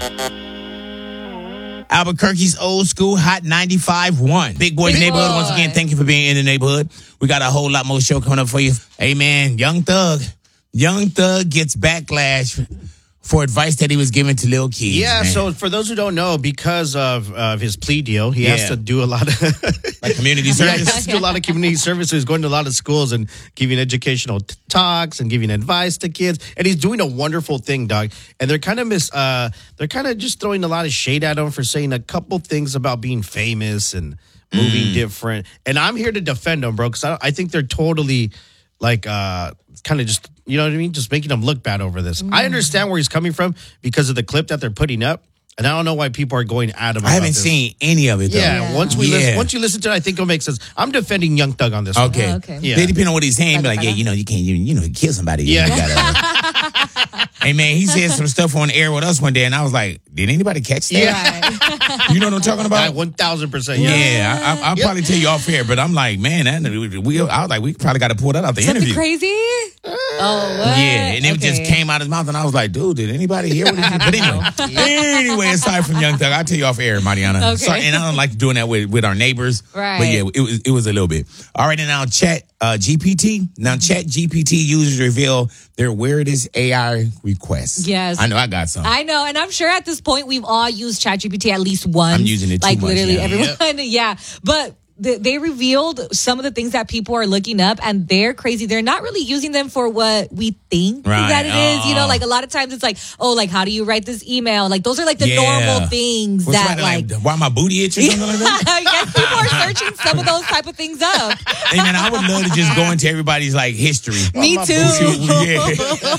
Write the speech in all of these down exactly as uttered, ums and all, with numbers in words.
Albuquerque's old school hot ninety-five point one. Big Boys Big Neighborhood. Boy. Once again, thank you for being in the neighborhood. We got a whole lot more show coming up for you. Hey, man, Young Thug. Young Thug gets backlash for advice that he was giving to little kids. Yeah, man. so for those who don't know, because of, of his plea deal, he Yeah. has to do a lot of like community Yeah, service. he has to do a lot of community service. So he's going to a lot of schools and giving educational t- talks and giving advice to kids. And he's doing a wonderful thing, dog. And they're kind of miss. Uh, they're kind of just throwing a lot of shade at him for saying a couple things about being famous and moving Mm. different. And I'm here to defend him, bro, because I, I think they're totally like uh, kind of just, you know what I mean? Just making him look bad over this. I understand where he's coming from because of the clip that they're putting up. And I don't know why people are going at him. I haven't this. seen any of it, though. Yeah, Yeah. once we Yeah. listen, once you listen to it, I think it'll make sense. I'm defending Young Thug on this one. Okay. Oh, okay. Yeah. They depend on what he's saying. Be like, Better, yeah, better. you know, you can't, you, you know, kill somebody. Yeah. You gotta, hey, man, he said some stuff on air with us one day, and I was like, did anybody catch that? Right. You know what I'm talking Yeah, about? one thousand percent. Yeah, Yeah. I, I, I'll Yep. probably tell you off air, but I'm like, man, that, we, I was like, we probably got to pull that out the Something interview. crazy? Oh, what? Yeah, and it just Okay. came out of his mouth, and I was like, dude, did anybody hear what he did? But anyway, anyway, aside from Young Thug, I'll tell you off air, Mariana. Okay. Sorry, and I don't like doing that with, with our neighbors. Right. But yeah, it was it was a little bit. All right, and now Chat uh, G P T. Now Chat G P T users reveal their weirdest A I requests. Yes. I know I got some. I know, and I'm sure at this point we've all used ChatGPT at least once. I'm using it too like much literally now. everyone. Yeah, but th- they revealed some of the things that people are looking up, and they're crazy. They're not really using them for what we think Right. that it is. You know, Oh. like a lot of times it's like, oh, like how do you write this email? Like those are like the Yeah. normal things What's that right, like. why my booty itch or something like that? I guess people are searching some of those type of things up. Hey man, I would love to just go into everybody's like history. Me my too. Yeah.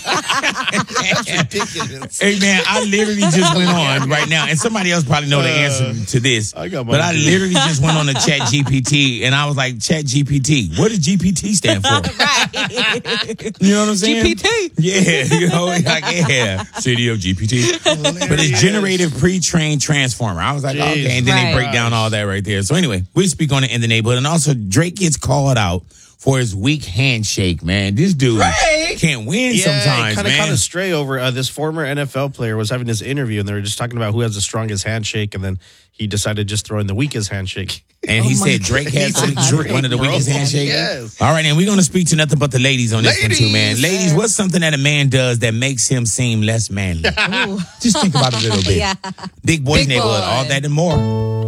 Ridiculous. Hey man, I literally just went on right now, and somebody else probably know the answer to this. I got but I mine, too. literally just went on the Chat G P T, and I was like, Chat G P T, what does G P T stand for? Right. You know what I'm saying? G P T. Yeah, you know, like yeah, city of G P T. But it's generative pre-trained transformer. I was like, Jeez. okay, and then Right. they break down all that right there. So anyway, we speak on it in the neighborhood, and also Drake gets called out for his weak handshake. Man, this dude can't win Yeah, sometimes, kind of man. caught astray over uh, this former N F L player was having this interview, and they were just talking about who has the strongest handshake, and then he decided to just throw in the weakest handshake. And he Oh my said Drake had some, Drake, one of the bro. weakest handshakes. Yes. All right, and we're going to speak to nothing but the ladies on this one too, man. Ladies. Ladies, what's something that a man does that makes him seem less manly? Just think about it a little bit. Yeah. Big Boys Big Neighborhood, Boy. all that and more.